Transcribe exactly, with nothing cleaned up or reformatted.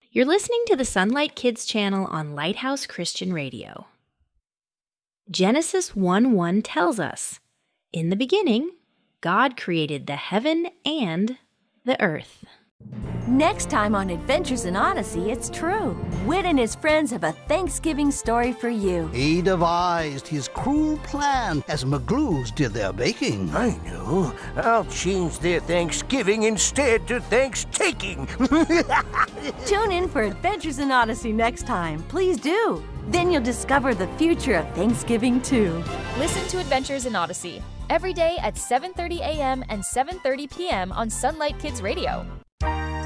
You're listening to the Sunlight Kids channel on Lighthouse Christian Radio. Genesis one one tells us, "In the beginning, God created the heaven and the earth." Next time on Adventures in Odyssey, it's true. Whit and his friends have a Thanksgiving story for you. He devised his cruel plan as McGlues did their baking. I know. I'll change their Thanksgiving instead to Thanks-taking. Tune in for Adventures in Odyssey next time. Please do. Then you'll discover the future of Thanksgiving, too. Listen to Adventures in Odyssey every day at seven thirty a m and seven thirty p m on Sunlight Kids Radio.